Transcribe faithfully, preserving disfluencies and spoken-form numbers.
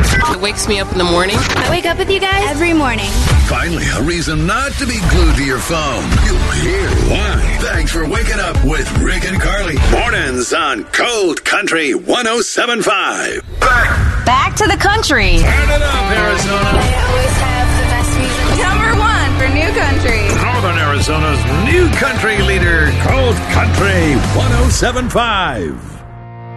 It wakes me up in the morning. I wake up with you guys every morning. Finally, a reason not to be glued to your phone. You'll hear why. Thanks for waking up with Rick and Carly. Mornings on Cold Country one oh seven point five. Back. Back to the country. Turn it up, Arizona. They always have the best music. Number one for New Country. Northern Arizona's new country leader, Cold Country one oh seven point five.